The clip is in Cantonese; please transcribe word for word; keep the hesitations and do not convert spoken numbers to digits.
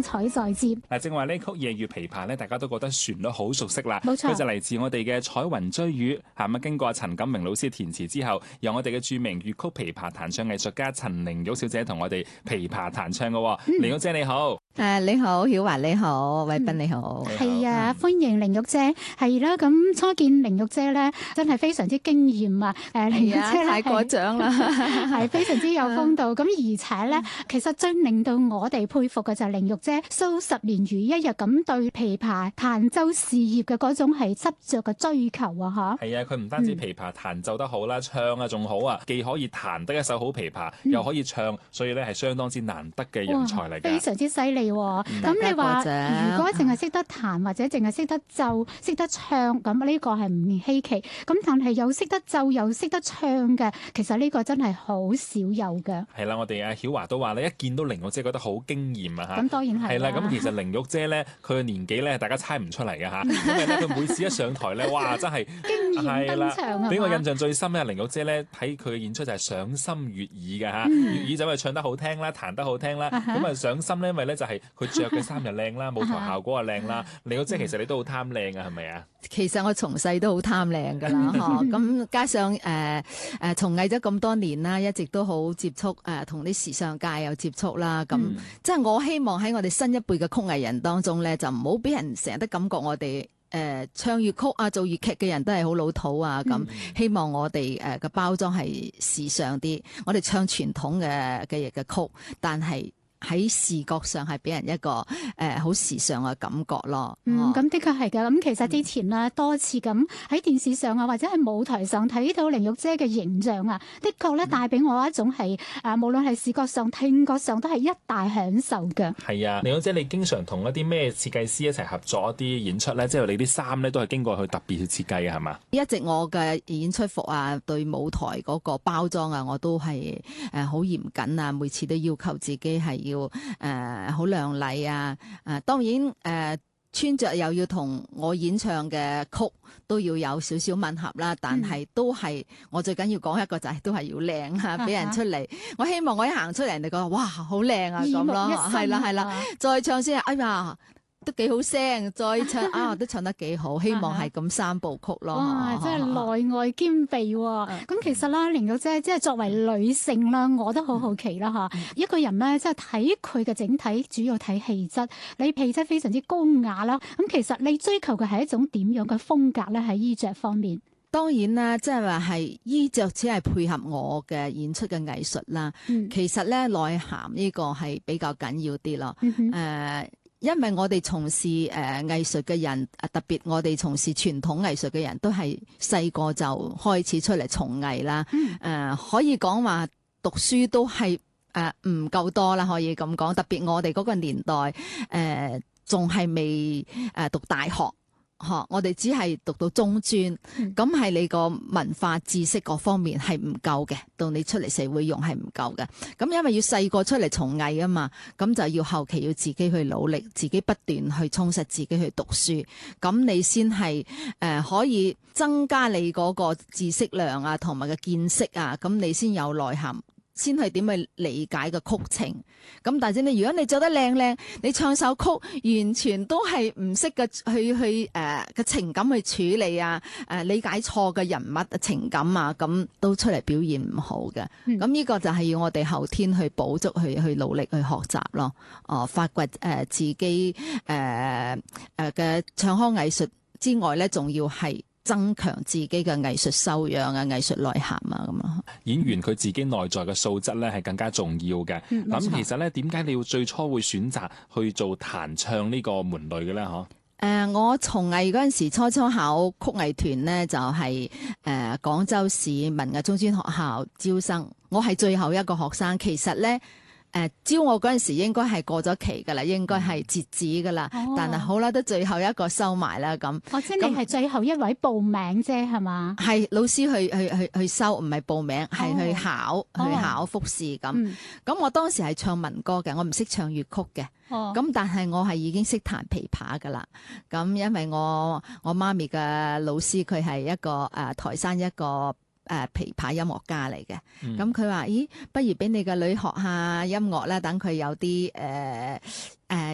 彩再接。 嗱，正話呢曲夜月琵琶咧，大家都覺得旋律好熟悉啦。 冇錯， 佢就嚟自我哋嘅彩雲追雨，係咪經過陳錦明老師填詞之後，由我哋嘅著名粵曲琵琶彈唱藝術家陳玲玉小姐同我哋琵琶彈唱嘅。玲玉姐你好。 誒，你好，曉華你好，偉斌你好。 係啊，歡迎玲玉姐。係啦，咁初見玲玉姐咧，真係非常之驚艷啊！誒，玲玉姐太過獎啦， 係非常之有風度。咁而且咧，其實最令到我哋佩服嘅就係玲玉姐數十年如一日咁對琵琶彈奏事業嘅嗰種係執着嘅追求啊！吓， 係啊，佢唔單止琵琶彈奏得好啦，唱啊仲好啊，既可以彈得一手好琵琶，又可以唱，所以咧係相當之難得嘅人才嚟嘅。非常之犀利。咁、嗯、你話如果淨係識得彈或者淨係識得奏、識得唱，咁呢個係唔稀奇。咁但係又識得奏又識得唱嘅，其實呢個真係好少有嘅。 係啦，我哋阿曉華都話咧，一見到玲玉姐覺得好驚豔啊嚇。咁當然係。係啦， 咁其實玲玉姐咧，佢嘅年紀咧，大家猜唔出嚟嘅嚇，因為咧佢每次一上台咧，哇，真係驚豔登場啊！ 俾我印象最深咧，玲玉姐咧睇佢嘅演出就係賞心悅耳嘅嚇，悅耳就係唱得好聽啦，彈得好聽啦，咁啊賞心咧，因為咧就係佢着嘅衫又靚啦，舞台效果又靚啦。玲玉姐其實你都好貪靚啊，係咪啊？ 其實我從細都好貪靚噶啦，嗬。咁加上誒誒從藝咗咁多年啦，一直都好接觸誒同啲時尚界有接觸啦。咁、嗯、即係我希望喺我哋新一輩嘅曲藝人當中咧，就唔好俾人成日都感覺我哋誒、呃、唱粵曲啊、做粵劇嘅人都係好老土啊。咁、嗯、希望我哋誒嘅包裝係時尚啲，我哋唱傳統嘅嘅嘅曲，但係喺視覺上係俾人一個誒好、呃、時尚嘅感覺咯。 嗯，咁的確係㗎。咁其實之前咧、嗯、多次咁喺電視上啊，或者喺舞台上睇到玲玉姐嘅形象啊，的確咧帶俾我一種係誒、嗯，無論係視覺上、聽覺上都係一大享受嘅。 係啊，玲玉姐，你經常同一啲咩設計師一齊合作一啲演出咧？即係你啲衫咧都係經過佢特別去設計嘅係嘛？ 一直我嘅演出服啊，對舞台嗰個包裝啊，我都係誒好嚴謹啊，每次都要求自己係要。要誒好亮麗啊！誒、呃、當然誒、呃、穿着又要同我演唱嘅曲都要有少少吻合啦，但係都係、嗯、我最緊要講一個就係都係要靚啊！俾人出嚟，我希望我一行出嚟，人哋覺得哇好靚啊咁咯，係啦係啦，再唱先，哎呀〜都幾好聲，再唱啊都唱得幾好，希望係咁三部曲咯。 哇，真係內外兼備喎！咁其實啦，玲玉姐即係作為女性啦，我都好好奇啦嚇。嗯、一個人咧，即係睇佢嘅整體，主要睇氣質。你氣質非常之高雅啦。咁其實你追求嘅係一種點樣嘅風格咧？喺衣着方面， 當然啦，即係話係衣着只係配合我嘅演出嘅藝術啦。嗯、其實咧內涵呢個係比較緊要啲咯。誒、嗯哼。呃因為我哋從事誒、呃、藝術嘅人，特別我哋從事傳統藝術嘅人都係細個就開始出嚟從藝啦。誒、嗯呃、可以講話讀書都係誒唔夠多啦，可以咁講。特別我哋嗰個年代誒仲係未誒讀大學。我哋只係讀到中專，咁係、嗯、你個文化知識各方面係唔夠嘅，到你出嚟社會用係唔夠嘅。咁因為要細個出嚟從藝啊嘛，咁就要後期要自己去努力，自己不斷去充實自己去讀書，咁你先係誒可以增加你嗰個知識量啊，同埋個見識啊，咁你先有內涵。先去點去理解個曲情，咁但係你如果你做得靚靚，你唱首曲完全都係唔識嘅去去誒嘅情感去處理啊，誒、呃、理解錯嘅人物嘅情感啊，咁都出嚟表現唔好嘅。咁呢、嗯、個就係要我哋後天去補足，去去努力去學習咯。哦、呃，發掘誒自己誒誒嘅唱腔藝術之外咧，仲要係增強自己嘅藝術修養啊、藝術內涵啊咁啊。 演員佢自己內在嘅素質咧係更加重要嘅。咁、嗯、其實咧，點解你要最初會選擇去做彈唱呢個門類嘅咧？嗬？ 誒，我從藝嗰陣時初初考曲藝團咧，就係誒廣州市文藝中專學校招生，我係最後一個學生。其實咧。誒、呃、招我嗰陣時應該係過咗期㗎啦，應該係截止㗎啦。哦、但係好啦，都最後一個收埋啦咁。 哦，即係你係最後一位報名啫，係嘛？係老師去去去去收，唔係報名，係、哦、去考、哦、去考複試咁。咁、嗯、我當時係唱民歌嘅，我唔識唱粵曲嘅。咁、哦、但係我係已經識彈琵琶㗎啦。咁因為我我媽咪嘅老師佢係一個誒、呃、台山一個。誒、呃，琵琶音樂家嚟嘅，咁佢話：咦，不如俾你個女學下音樂啦，等佢有啲誒誒。呃呃